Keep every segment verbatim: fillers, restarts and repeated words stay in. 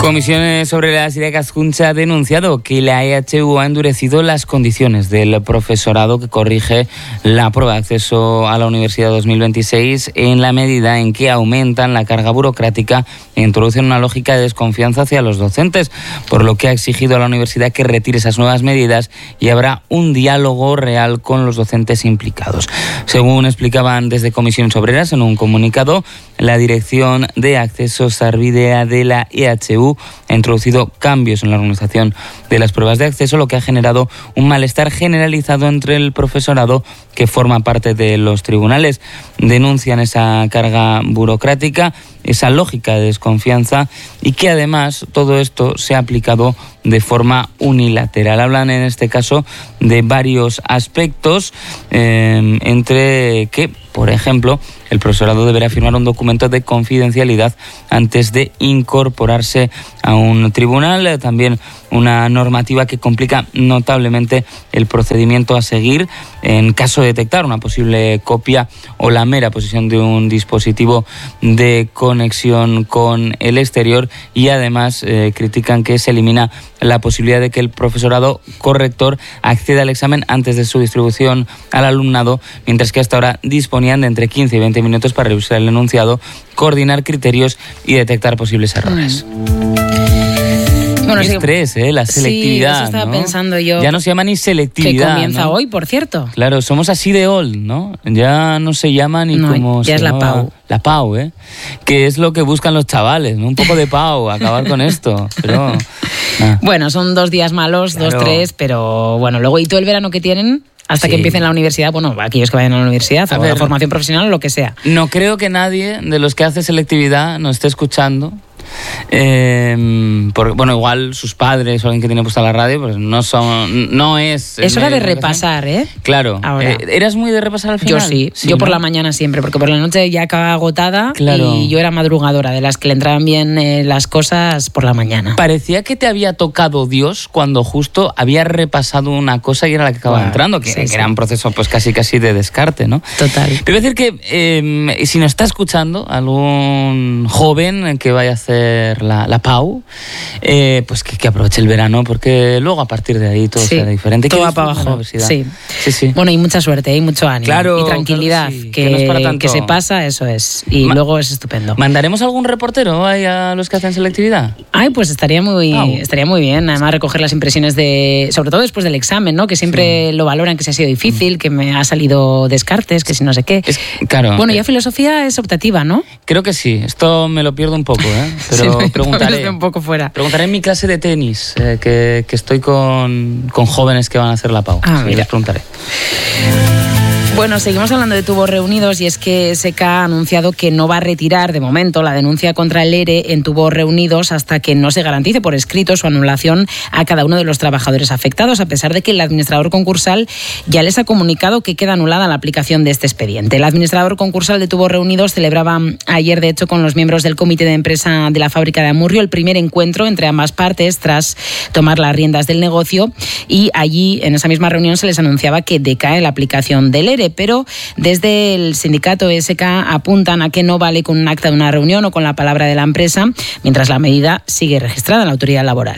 Comisiones sobre la Irakaskuntza ha denunciado que la E H U ha endurecido las condiciones del profesorado que corrige la prueba de acceso a la Universidad dos mil veintiséis en la medida en que aumentan la carga burocrática e introducen una lógica de desconfianza hacia los docentes, por lo que ha exigido a la universidad que retire esas nuevas medidas y habrá un diálogo real con los docentes implicados. Según explicaban desde Comisiones Obreras en un comunicado, la Dirección de Acceso Sarbidea de la E H U ha introducido cambios en la organización de las pruebas de acceso, lo que ha generado un malestar generalizado entre el profesorado que forma parte de los tribunales. Denuncian esa carga burocrática, esa lógica de desconfianza y que además todo esto se ha aplicado de forma unilateral. Hablan en este caso de varios aspectos, eh, entre que, por ejemplo, el profesorado deberá firmar un documento de confidencialidad antes de incorporarse a un tribunal. También una normativa que complica notablemente el procedimiento a seguir en caso de detectar una posible copia o la mera posesión de un dispositivo de conexión con el exterior, y además eh, critican que se elimina la posibilidad de que el profesorado corrector acceda al examen antes de su distribución al alumnado, mientras que hasta ahora disponían de entre quince y veinte minutos para revisar el enunciado, coordinar criterios y detectar posibles errores. Bueno, Qué sí, estrés, ¿eh? La selectividad. Sí, eso estaba ¿no? pensando yo. Ya no se llama ni selectividad. Que comienza ¿no? hoy, por cierto. Claro, somos así de old, ¿no? Ya no se llama ni no, como ya se es la llamaba. Pau. La Pau, ¿eh? Que es lo que buscan los chavales, ¿no? Un poco de Pau, acabar con esto. Pero. Ah. Bueno, son dos días malos, Claro. dos, tres, pero bueno, luego y todo el verano que tienen. Hasta Sí. que empiecen la universidad, bueno, aquellos que vayan a la universidad A o ver, la formación profesional o lo que sea. No creo que nadie de los que hace selectividad nos esté escuchando. Eh, porque, bueno, igual sus padres o alguien que tiene puesta la radio, pues no son, no es. Es hora de medio repasar, ¿eh? Claro. Ahora. Eh, ¿Eras muy de repasar al final? Yo sí, Sí, yo por ¿no? la mañana siempre, porque por la noche ya acababa agotada. Claro. Y yo era madrugadora, de las que le entraban bien eh, las cosas por la mañana. Parecía que te había tocado Dios cuando justo habías repasado una cosa y era la que acababa Wow, entrando, que, sí, que sí. era un proceso pues casi casi de descarte, ¿no? Total. Te voy a decir que eh, si nos está escuchando algún joven que vaya a hacer la, la Pau, eh, pues que, que aproveche el verano, porque luego a partir de ahí todo Sí, será diferente. todo Que va disfrute para la abajo. universidad. Sí. sí, sí. Bueno, y mucha suerte y mucho ánimo. Claro, y tranquilidad, claro que sí, que, que no es para tanto. que se pasa, eso es. Y Ma- luego es estupendo. ¿Mandaremos algún reportero ahí a los que hacen selectividad? Ay, pues estaría muy, Pau. estaría muy bien. Además, recoger las impresiones de, sobre todo después del examen, ¿no? Que siempre lo valoran, que se ha sido difícil, que me ha salido descartes, que si no sé qué. Es, claro. Bueno, eh, ya filosofía es optativa, ¿no? Creo que sí. Esto me lo pierdo un poco, ¿eh? Pero Sí, preguntaré. estoy un poco fuera. Preguntaré en mi clase de tenis, eh, que, que estoy con, con jóvenes que van a hacer la Pau. Ah, Sí, mira. les preguntaré. Bueno, seguimos hablando de tubos reunidos y es que S K ha anunciado que no va a retirar de momento la denuncia contra el ERE en tubos reunidos hasta que no se garantice por escrito su anulación a cada uno de los trabajadores afectados, a pesar de que el administrador concursal ya les ha comunicado que queda anulada la aplicación de este expediente. El administrador concursal de tubos reunidos celebraba ayer, de hecho, con los miembros del comité de empresa de la fábrica de Amurrio el primer encuentro entre ambas partes tras tomar las riendas del negocio, y allí en esa misma reunión se les anunciaba que decae la aplicación del ERE. Pero desde el sindicato S K apuntan a que no vale con un acta de una reunión o con la palabra de la empresa, mientras la medida sigue registrada en la autoridad laboral.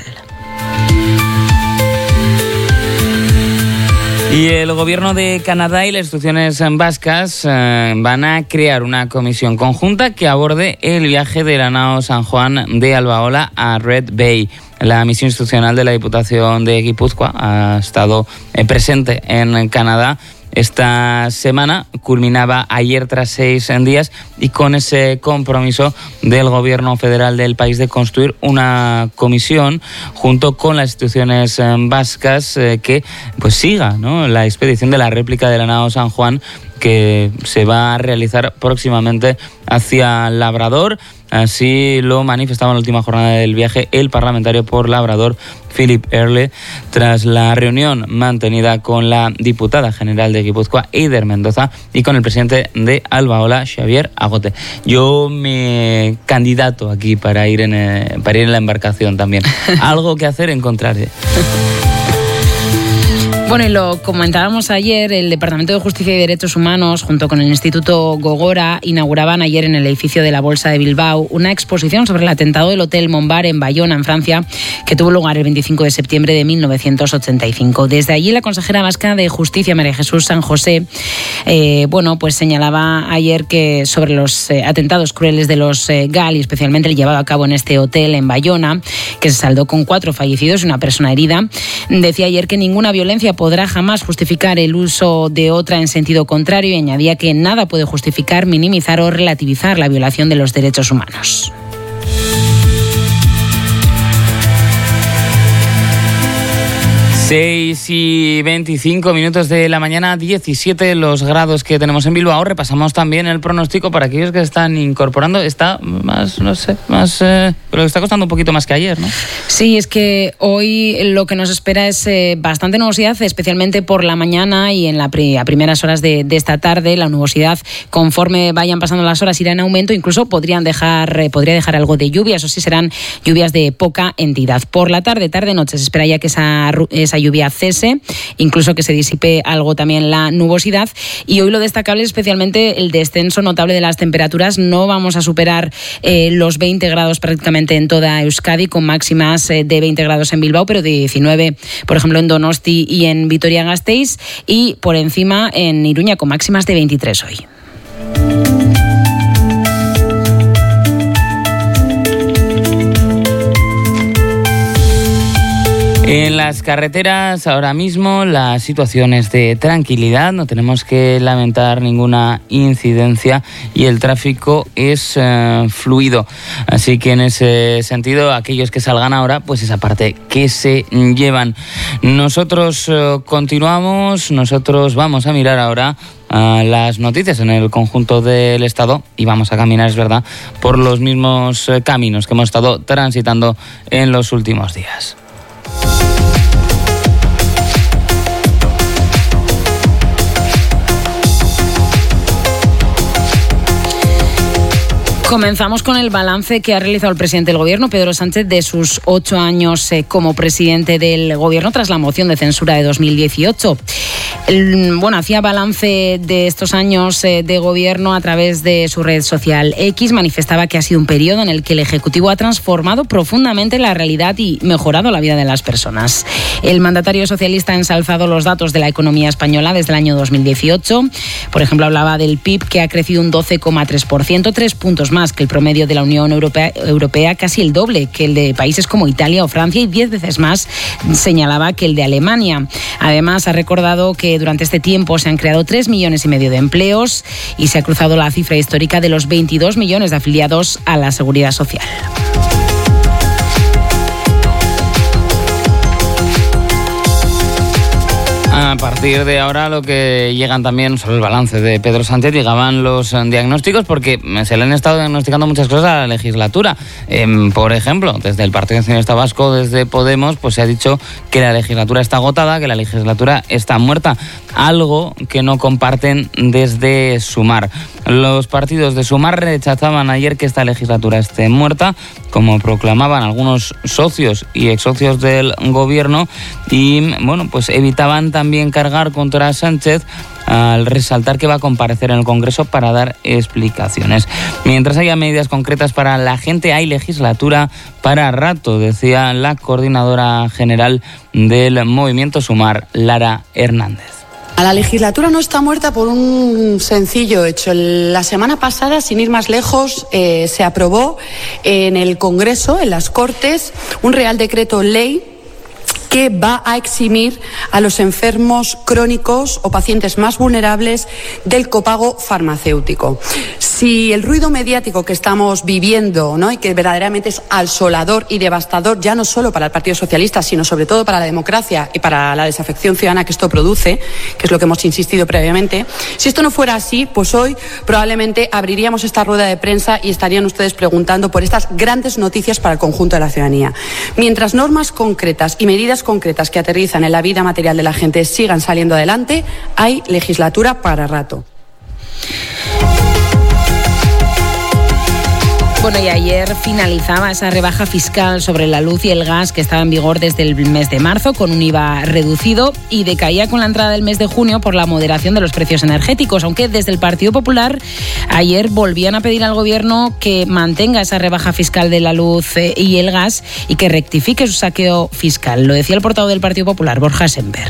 Y el gobierno de Canadá y las instituciones vascas eh, van a crear una comisión conjunta que aborde el viaje de la nao San Juan de Albaola a Red Bay. La misión institucional de la Diputación de Guipúzcoa ha estado eh, presente en Canadá esta semana, culminaba ayer tras seis días y con ese compromiso del gobierno federal del país de construir una comisión junto con las instituciones eh, vascas eh, que pues siga, ¿no?, la expedición de la réplica de la nao San Juan, que se va a realizar próximamente hacia Labrador. Así lo manifestaba en la última jornada del viaje el parlamentario por Labrador, Philip Earle, tras la reunión mantenida con la diputada general de Guipúzcoa, Eider Mendoza, y con el presidente de Albaola, Xavier Agote. Yo me candidato aquí para ir en, eh, para ir en la embarcación también. Algo que hacer, encontraré. Bueno, y lo comentábamos ayer, el Departamento de Justicia y Derechos Humanos, junto con el Instituto Gogora, inauguraban ayer en el edificio de la Bolsa de Bilbao una exposición sobre el atentado del Hotel Montbar en Bayona, en Francia, que tuvo lugar el veinticinco de septiembre de mil novecientos ochenta y cinco. Desde allí, la consejera vasca de Justicia, María Jesús San José, eh, bueno, pues señalaba ayer que sobre los eh, atentados crueles de los eh, G A L, y especialmente el llevado a cabo en este hotel en Bayona, que se saldó con cuatro fallecidos y una persona herida, decía ayer que ninguna violencia podrá jamás justificar el uso de otra en sentido contrario, y añadía que nada puede justificar, minimizar o relativizar la violación de los derechos humanos. seis y veinticinco minutos de la mañana, diecisiete los grados que tenemos en Bilbao. Repasamos también el pronóstico para aquellos que están incorporando. Está más, no sé, más... Eh, pero está costando un poquito más que ayer, ¿no? Sí, es que hoy lo que nos espera es eh, bastante nubosidad, especialmente por la mañana y en la pri- a primeras horas de, de esta tarde. La nubosidad, conforme vayan pasando las horas, irá en aumento. Incluso podrían dejar, eh, podría dejar algo de lluvia. Eso sí, serán lluvias de poca entidad. Por la tarde, tarde-noche, se espera ya que esa, esa lluvia cese, incluso que se disipe algo también la nubosidad. Y hoy lo destacable es especialmente el descenso notable de las temperaturas. No vamos a superar eh, los veinte grados prácticamente en toda Euskadi, con máximas eh, de veinte grados en Bilbao, pero de diecinueve, por ejemplo, en Donosti y en Vitoria-Gasteiz, y por encima en Iruña, con máximas de veintitrés hoy. En las carreteras ahora mismo la situación es de tranquilidad, no tenemos que lamentar ninguna incidencia y el tráfico es eh, fluido. Así que en ese sentido, aquellos que salgan ahora, pues esa parte que se llevan. Nosotros eh, continuamos, nosotros vamos a mirar ahora a las noticias en el conjunto del Estado y vamos a caminar, es verdad, por los mismos eh, caminos que hemos estado transitando en los últimos días. Comenzamos con el balance que ha realizado el presidente del Gobierno, Pedro Sánchez, de sus ocho años eh, como presidente del Gobierno tras la moción de censura de dos mil dieciocho. El, bueno, hacía balance de estos años eh, de Gobierno a través de su red social X. Manifestaba que ha sido un periodo en el que el Ejecutivo ha transformado profundamente la realidad y mejorado la vida de las personas. El mandatario socialista ha ensalzado los datos de la economía española desde el año dos mil dieciocho. Por ejemplo, hablaba del P I B, que ha crecido un doce coma tres por ciento, tres puntos más que el promedio de la Unión Europea, Europea, casi el doble que el de países como Italia o Francia y diez veces más, señalaba, que el de Alemania. Además, ha recordado que durante este tiempo se han creado tres millones y medio de empleos y se ha cruzado la cifra histórica de los veintidós millones de afiliados a la Seguridad Social. A partir de ahora lo que llegan también sobre el balance de Pedro Sánchez, llegaban los diagnósticos, porque se le han estado diagnosticando muchas cosas a la legislatura. Eh, por ejemplo, desde el Partido Nacionalista Vasco, desde Podemos, pues se ha dicho que la legislatura está agotada, que la legislatura está muerta, algo que no comparten desde Sumar. Los partidos de Sumar rechazaban ayer que esta legislatura esté muerta, como proclamaban algunos socios y exsocios del gobierno, y bueno, pues evitaban también cargar contra Sánchez al resaltar que va a comparecer en el Congreso para dar explicaciones. Mientras haya medidas concretas para la gente, hay legislatura para rato, decía la coordinadora general del movimiento Sumar, Lara Hernández. La legislatura no está muerta por un sencillo hecho. La semana pasada, sin ir más lejos, eh, se aprobó en el Congreso, en las Cortes, un Real Decreto Ley que va a eximir a los enfermos crónicos o pacientes más vulnerables del copago farmacéutico. Si el ruido mediático que estamos viviendo, ¿no?, y que verdaderamente es asolador y devastador, ya no solo para el Partido Socialista, sino sobre todo para la democracia y para la desafección ciudadana que esto produce, que es lo que hemos insistido previamente, si esto no fuera así, pues hoy probablemente abriríamos esta rueda de prensa y estarían ustedes preguntando por estas grandes noticias para el conjunto de la ciudadanía. Mientras normas concretas y medidas concretas que aterrizan en la vida material de la gente sigan saliendo adelante, hay legislatura para rato. Bueno, y ayer finalizaba esa rebaja fiscal sobre la luz y el gas que estaba en vigor desde el mes de marzo con un I V A reducido y decaía con la entrada del mes de junio por la moderación de los precios energéticos, aunque desde el Partido Popular ayer volvían a pedir al Gobierno que mantenga esa rebaja fiscal de la luz y el gas y que rectifique su saqueo fiscal. Lo decía el portavoz del Partido Popular, Borja Semper.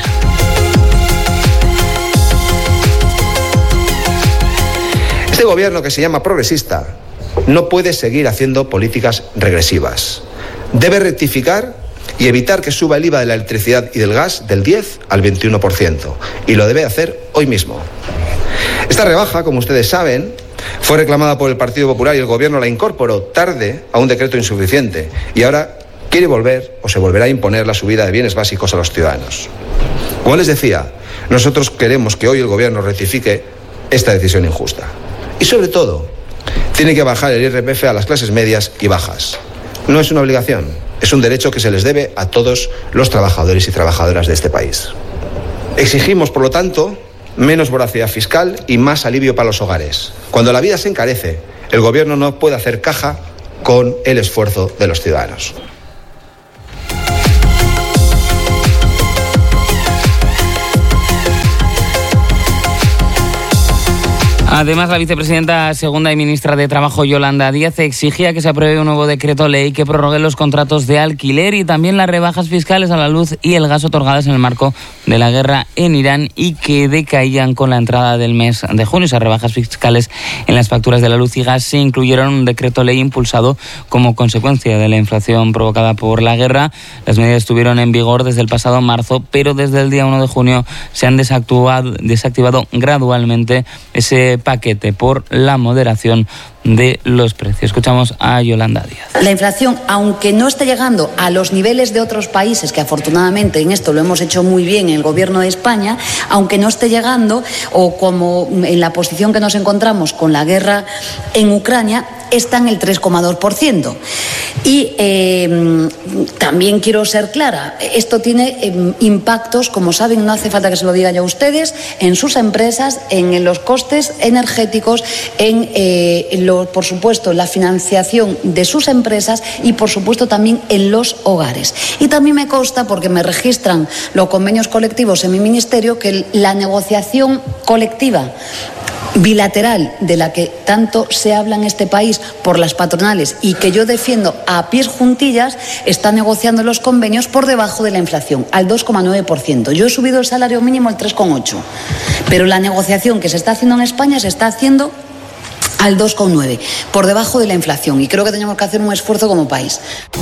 Este Gobierno, que se llama progresista, no puede seguir haciendo políticas regresivas. Debe rectificar y evitar que suba el I V A de la electricidad y del gas del diez al veintiuno por ciento. Y lo debe hacer hoy mismo. Esta rebaja, como ustedes saben, fue reclamada por el Partido Popular y el Gobierno la incorporó tarde a un decreto insuficiente. Y ahora quiere volver o se volverá a imponer la subida de bienes básicos a los ciudadanos. Como les decía, nosotros queremos que hoy el Gobierno rectifique esta decisión injusta. Y sobre todo, tiene que bajar el I R P F a las clases medias y bajas. No es una obligación, es un derecho que se les debe a todos los trabajadores y trabajadoras de este país. Exigimos, por lo tanto, menos voracidad fiscal y más alivio para los hogares. Cuando la vida se encarece, el Gobierno no puede hacer caja con el esfuerzo de los ciudadanos. Además, la vicepresidenta segunda y ministra de Trabajo, Yolanda Díaz, exigía que se apruebe un nuevo decreto ley que prorrogue los contratos de alquiler y también las rebajas fiscales a la luz y el gas otorgadas en el marco de la guerra en Irán y que decaían con la entrada del mes de junio. Esas rebajas fiscales en las facturas de la luz y gas se incluyeron en un decreto ley impulsado como consecuencia de la inflación provocada por la guerra. Las medidas estuvieron en vigor desde el pasado marzo, pero desde el día uno de junio se han desactivado, desactivado gradualmente ese paquete por la moderación de los precios. Escuchamos a Yolanda Díaz. La inflación, aunque no esté llegando a los niveles de otros países, que afortunadamente en esto lo hemos hecho muy bien en el Gobierno de España, aunque no esté llegando, o como en la posición que nos encontramos con la guerra en Ucrania, está en el tres coma dos por ciento. Y eh, también quiero ser clara, esto tiene eh, impactos, como saben, no hace falta que se lo diga yo a ustedes, en sus empresas, en los costes energéticos, en, eh, en lo, por supuesto, la financiación de sus empresas y, por supuesto, también en los hogares. Y también me consta, porque me registran los convenios colectivos en mi ministerio, que la negociación colectiva bilateral de la que tanto se habla en este país por las patronales y que yo defiendo a pies juntillas, está negociando los convenios por debajo de la inflación, al dos coma nueve por ciento. Yo he subido el salario mínimo al tres coma ocho por ciento, pero la negociación que se está haciendo en España se está haciendo al dos coma nueve por ciento, por debajo de la inflación, y creo que tenemos que hacer un esfuerzo como país.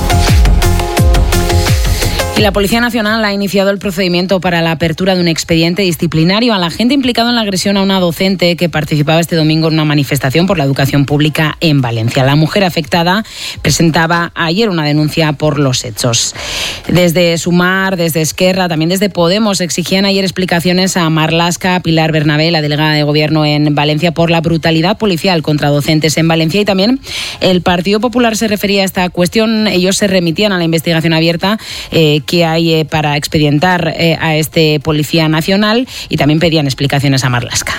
Y la Policía Nacional ha iniciado el procedimiento para la apertura de un expediente disciplinario al agente implicado en la agresión a una docente que participaba este domingo en una manifestación por la educación pública en Valencia. La mujer afectada presentaba ayer una denuncia por los hechos. Desde Sumar, desde Esquerra, también desde Podemos, exigían ayer explicaciones a Marlaska, Pilar Bernabé, la delegada de Gobierno en Valencia, por la brutalidad policial contra docentes en Valencia. Y también el Partido Popular se refería a esta cuestión. Ellos se remitían a la investigación abierta eh, que hay eh, para expedientar eh, a este policía nacional, y también pedían explicaciones a Marlaska.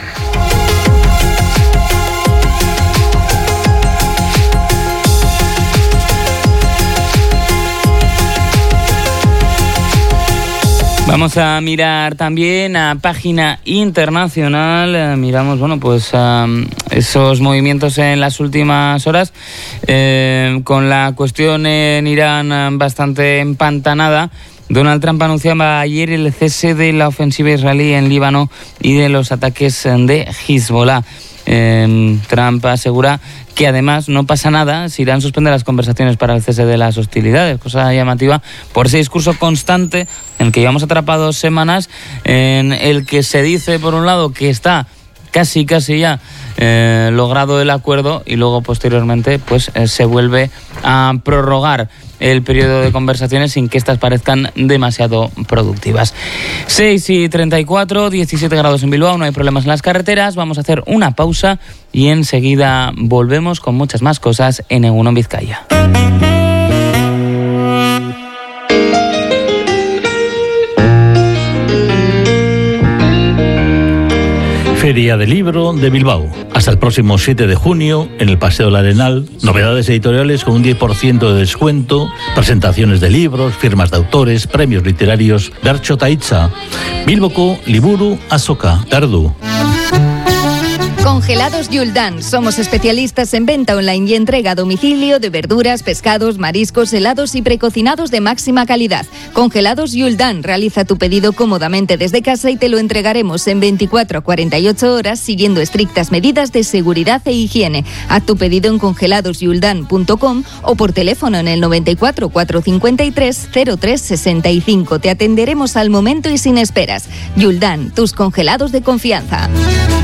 Vamos a mirar también a página internacional. Eh, miramos, bueno, pues um, esos movimientos en las últimas horas, eh, con la cuestión en Irán bastante empantanada. Donald Trump anunciaba ayer el cese de la ofensiva israelí en Líbano y de los ataques de Hezbollah. Eh, Trump asegura que además no pasa nada si Irán suspende las conversaciones para el cese de las hostilidades, cosa llamativa por ese discurso constante en el que llevamos atrapados semanas, en el que se dice por un lado que está casi casi ya eh, logrado el acuerdo y luego posteriormente pues eh, se vuelve a prorrogar el periodo de conversaciones sin que éstas parezcan demasiado productivas. seis y treinta y cuatro, diecisiete grados en Bilbao, no hay problemas en las carreteras. Vamos a hacer una pausa y enseguida volvemos con muchas más cosas en Egunon Vizcaya. Feria del Libro de Bilbao. Hasta el próximo siete de junio, en el Paseo del Arenal, novedades editoriales con un diez por ciento de descuento, presentaciones de libros, firmas de autores, premios literarios, Bertso ta hitza, Bilboko Liburu Azoka, Tardu. Congelados Yuldan. Somos especialistas en venta online y entrega a domicilio de verduras, pescados, mariscos, helados y precocinados de máxima calidad. Congelados Yuldan. Realiza tu pedido cómodamente desde casa y te lo entregaremos en veinticuatro a cuarenta y ocho horas siguiendo estrictas medidas de seguridad e higiene. Haz tu pedido en congelados yuldan punto com o por teléfono en el noventa y cuatro, cuatrocientos cincuenta y tres, cero tres sesenta y cinco. Te atenderemos al momento y sin esperas. Yuldan, tus congelados de confianza.